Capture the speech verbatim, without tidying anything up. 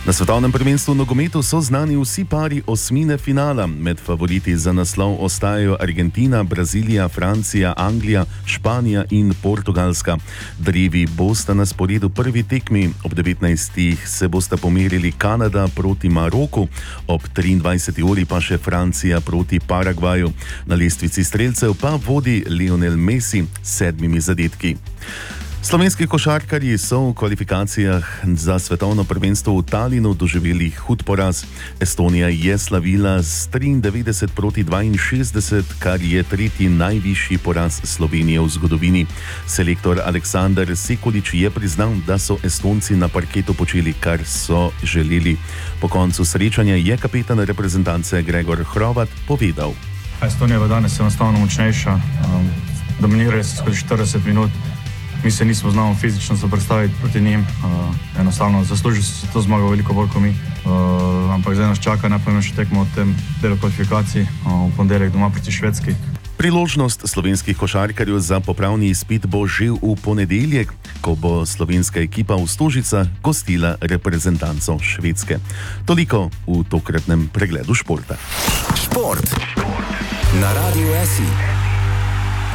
Na svetovnem prvenstvu v nogometu so znani vsi pari osmine finala. Med favoriti za naslov ostajajo Argentina, Brazilija, Francija, Anglija, Španija in Portugalska. Drevi bosta na sporedu prvi tekmi. Ob devetnajstih se bosta pomerili Kanada proti Maroku, ob triindvajseti uri pa še Francija proti Paragvaju. Na lestvici strelcev pa vodi Lionel Messi s sedmimi zadetki. Slovenski košarkarji so v kvalifikacijah za svetovno prvenstvo v Talinu doživeli hud poraz. Estonija je slavila s triindevetdeset proti dvainšestdeset, kar je tretji najvišji poraz Slovenije v zgodovini. Selektor Aleksandar Sekulič je priznal, da so Estonci na parketu počeli, kar so želeli. Po koncu srečanja je kapetan reprezentance Gregor Hrovat povedal: Estonija je danes enostavno močnejša, um, dominirajo se skozi štirideset minut. Mi se nismo znali fizično zoperstaviti proti njim, uh, enostavno zaslužili so to zmago veliko bolj kot mi, uh, ampak zdaj nas čaka najpomembnejša tekma v tem delu kvalifikacij, uh, v ponedeljek doma proti Švedski. Priložnost slovenskih košarkarjev za popravni izpit bo že v ponedeljek, ko bo slovenska ekipa v Stožicah gostila reprezentanco Švedske. Toliko v tokratnem pregledu športa. Šport na Radiu S I.